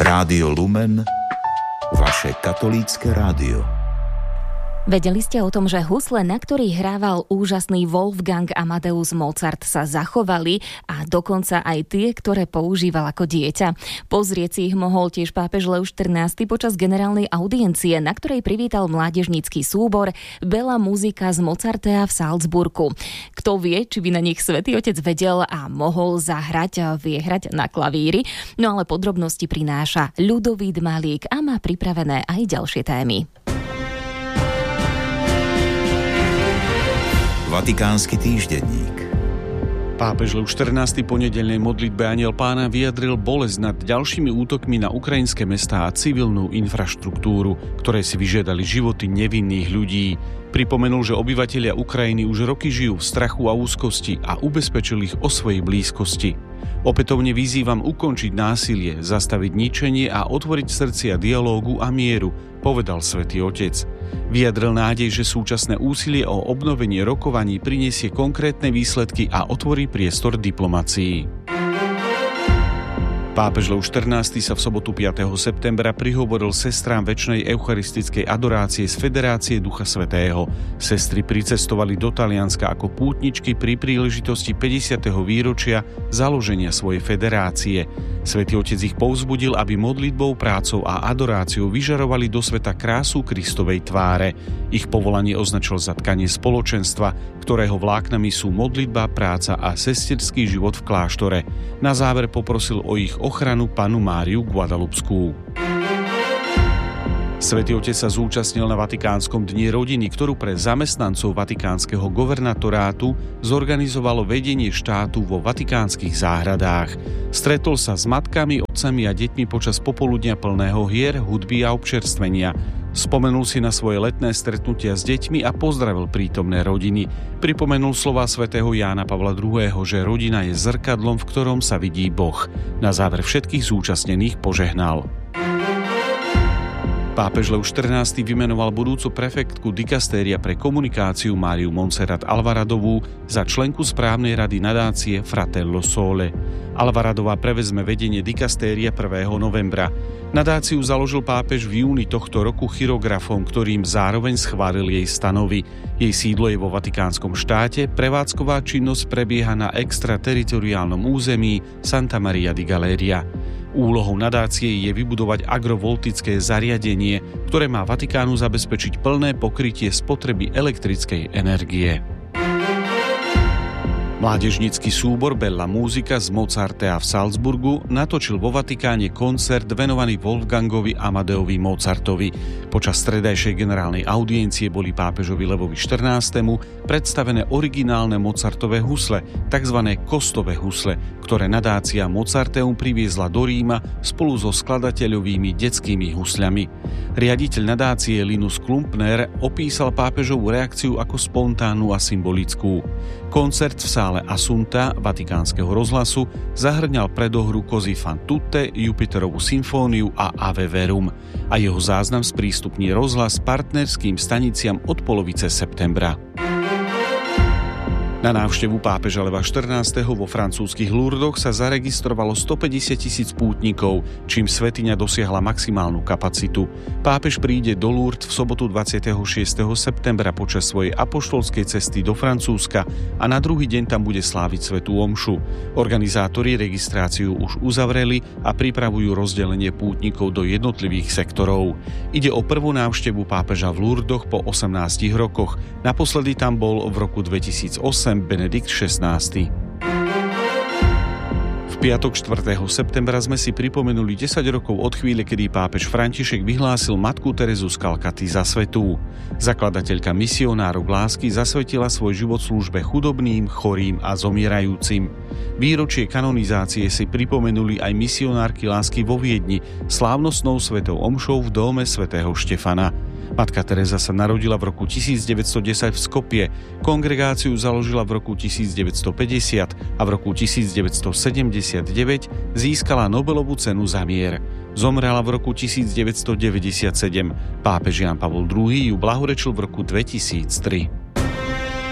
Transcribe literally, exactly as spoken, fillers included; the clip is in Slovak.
Rádio Lumen, vaše katolícke rádio. Vedeli ste o tom, že husle, na ktorých hrával úžasný Wolfgang Amadeus Mozart, sa zachovali a dokonca aj tie, ktoré používal ako dieťa? Pozrieť si ich mohol tiež pápež Leoš štrnásty počas generálnej audiencie, na ktorej privítal mládežnícky súbor Bella Musica z Mozartea v Salzburgu. Kto vie, či by na nich Svätý Otec vedel a mohol zahrať, vie hrať na klavíri, no ale podrobnosti prináša Ľudovít Malík a má pripravené aj ďalšie témy. Vatikánsky týždenník. Pápež Leoš štrnásty po nedeľnej modlitbe Anjel Pána vyjadril bolesť nad ďalšími útokmi na ukrajinské mestá a civilnú infraštruktúru, ktoré si vyžiadali životy nevinných ľudí. Pripomenul, že obyvatelia Ukrajiny už roky žijú v strachu a úzkosti a ubezpečil ich o svojej blízkosti. Opätovne vyzývam ukončiť násilie, zastaviť ničenie a otvoriť srdcia dialógu a mieru, povedal Svätý Otec. Vyjadril nádej, že súčasné úsilie o obnovenie rokovaní prinesie konkrétne výsledky a otvorí priestor diplomácii. Pápež Leoš štrnásty sa v sobotu piateho septembra prihovoril sestrám večnej eucharistickej adorácie z Federácie Ducha Svätého. Sestry pricestovali do Talianska ako pútničky pri príležitosti päťdesiateho výročia založenia svojej federácie. Svätý Otec ich povzbudil, aby modlitbou, prácou a adoráciou vyžarovali do sveta krásu Kristovej tváre. Ich povolanie označil za tkanie spoločenstva, ktorého vláknami sú modlitba, práca a sesterský život v kláštore. Na záver poprosil o ich ochranu Pannu Máriu Guadalupskú. Svätý Otec sa zúčastnil na Vatikánskom dni rodiny, ktorú pre zamestnancov Vatikánskeho guvernatorátu zorganizovalo vedenie štátu vo vatikánskych záhradách. Stretol sa s matkami, otcami a deťmi počas popoludnia plného hier, hudby a občerstvenia. Spomenul si na svoje letné stretnutia s deťmi a pozdravil prítomné rodiny. Pripomenul slová svätého Jána Pavla druhého., že rodina je zrkadlom, v ktorom sa vidí Boh. Na záver všetkých zúčastnených požehnal. Pápež Leoš štrnásty vymenoval budúcu prefektku dikastéria pre komunikáciu Máriu Montserrat Alvaradovú za členku správnej rady nadácie Fratello Sole. Alvaradová prevezme vedenie dikastéria prvého novembra. Nadáciu založil pápež v júni tohto roku chirografom, ktorým zároveň schválil jej stanovy. Jej sídlo je vo Vatikánskom štáte, prevádzková činnosť prebieha na extrateritoriálnom území Santa Maria di Galeria. Úlohou nadácie je vybudovať agrovoltické zariadenie, ktoré má Vatikánu zabezpečiť plné pokrytie spotreby elektrickej energie. Mládežnícky súbor Bella Musica z Mozartea v Salzburgu natočil vo Vatikáne koncert venovaný Wolfgangovi Amadeovi Mozartovi. Počas stredajšej generálnej audiencie boli pápežovi Levovi štrnástemu predstavené originálne Mozartové husle, tzv. Kostové husle, ktoré nadácia Mozarteum priviezla do Ríma spolu so skladateľovými detskými husľami. Riaditeľ nadácie Linus Klumpner opísal pápežovú reakciu ako spontánnu a symbolickú. Koncert v sále Assunta Vatikánskeho rozhlasu zahrňal predohru Così fan tutte, Jupiterovú symfóniu a Ave Verum a jeho záznam sprístupní rozhlas partnerským staniciam od polovice septembra. Na návštevu pápeža Leva štrnásteho vo francúzskych Lourdoch sa zaregistrovalo stopäťdesiat tisíc pútnikov, čím svätyňa dosiahla maximálnu kapacitu. Pápež príde do Lourdes v sobotu dvadsiateho šiesteho septembra počas svojej apoštolskej cesty do Francúzska a na druhý deň tam bude sláviť svätú omšu. Organizátori registráciu už uzavreli a pripravujú rozdelenie pútnikov do jednotlivých sektorov. Ide o prvú návštevu pápeža v Lourdoch po osemnástich rokoch. Naposledy tam bol v roku dvetisícosem Benedikt šestnásty. V piatok štvrtého septembra sme si pripomenuli desať rokov od chvíle, kedy pápež František vyhlásil matku Terezu z Kalkaty za svätú. Zakladateľka misionárov lásky zasvetila svoj život službe chudobným, chorým a zomierajúcim. Výročie kanonizácie si pripomenuli aj misionárky lásky vo Viedni slávnostnou svätou omšou v dome svätého Štefana. Matka Tereza sa narodila v roku tisícdeväťstodesať v Skopje, kongregáciu založila v roku tisícdeväťstopäťdesiat a v roku tisícdeväťstosedemdesiatdeväť získala Nobelovú cenu za mier. Zomrela v roku tisícdeväťstodeväťdesiatsedem. Pápež Ján Pavol druhý. ju blahorečil v roku dvetisíctri.